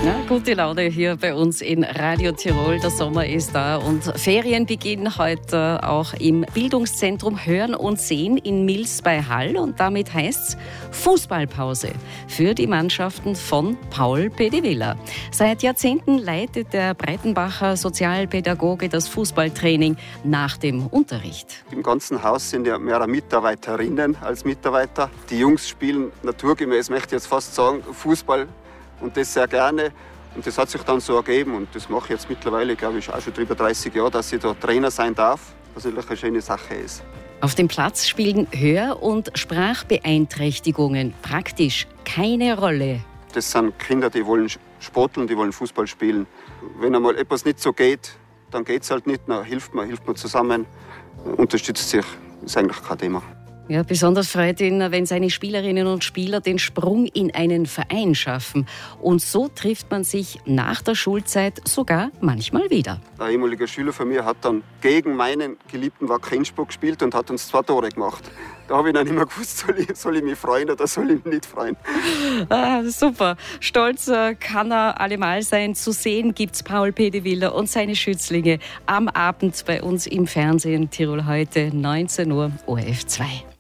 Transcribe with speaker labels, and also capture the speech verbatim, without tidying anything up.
Speaker 1: Ja, gute Laune hier bei uns in Radio Tirol. Der Sommer ist da und Ferien beginnen heute auch im Bildungszentrum Hören und Sehen in Mils bei Hall. Und damit heißt es Fußballpause für die Mannschaften von Paul Pedevilla. Seit Jahrzehnten leitet der Breitenbacher Sozialpädagoge das Fußballtraining nach dem Unterricht.
Speaker 2: Im ganzen Haus sind ja mehr Mitarbeiterinnen als Mitarbeiter. Die Jungs spielen naturgemäß, möchte ich jetzt fast sagen, Fußball. Und das sehr gerne. Und das hat sich dann so ergeben. Und das mache ich jetzt mittlerweile, glaube ich, auch schon über dreißig Jahre, dass ich da Trainer sein darf. Was natürlich eine schöne Sache ist.
Speaker 1: Auf dem Platz spielen Hör- und Sprachbeeinträchtigungen praktisch keine Rolle.
Speaker 2: Das sind Kinder, die wollen sporteln, die wollen Fußball spielen. Wenn einmal etwas nicht so geht, dann geht es halt nicht. Dann hilft man, hilft man zusammen, unterstützt sich. Das ist eigentlich kein Thema.
Speaker 1: Ja, besonders freut ihn, wenn seine Spielerinnen und Spieler den Sprung in einen Verein schaffen. Und so trifft man sich nach der Schulzeit sogar manchmal wieder.
Speaker 2: Ein ehemaliger Schüler von mir hat dann gegen meinen geliebten Wacker Innsbruck gespielt und hat uns zwei Tore gemacht. Da habe ich dann immer gewusst, soll ich, soll ich mich freuen oder soll ich mich nicht freuen.
Speaker 1: Ah, super. Stolz äh, kann er allemal sein. Zu sehen gibt's Paul Pedevilla und seine Schützlinge am Abend bei uns im Fernsehen. Tirol heute, neunzehn Uhr, O R F zwei.